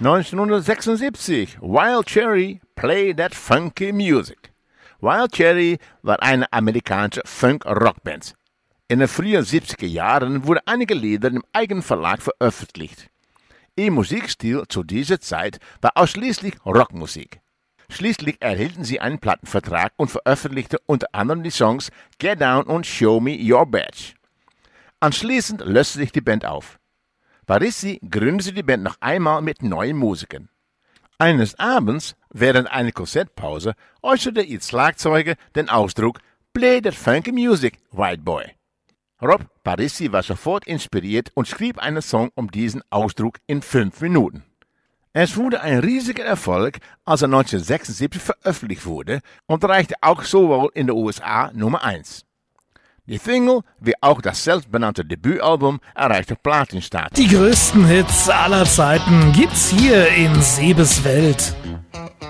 1976, Wild Cherry, Play That Funky Music. Wild Cherry war eine amerikanische Funk-Rockband. In den frühen 70er Jahren wurden einige Lieder im eigenen Verlag veröffentlicht. Ihr Musikstil zu dieser Zeit war ausschließlich Rockmusik. Schließlich erhielten sie einen Plattenvertrag und veröffentlichten unter anderem die Songs Get Down und Show Me Your Badge. Anschließend löste sich die Band auf. Parisi gründete die Band noch einmal mit neuen Musikern. Eines Abends, während einer Konzertpause, äußerte ihr Schlagzeuger den Ausdruck Play that funky music, white boy. Rob Parisi war sofort inspiriert und schrieb einen Song um diesen Ausdruck in 5 Minuten. Es wurde ein riesiger Erfolg, als er 1976 veröffentlicht wurde und erreichte auch sowohl in den USA Nummer 1. Die Single, wie auch das selbstbenannte Debütalbum, erreichte Platinstatus. Die größten Hits aller Zeiten gibt's hier in Sebes Welt.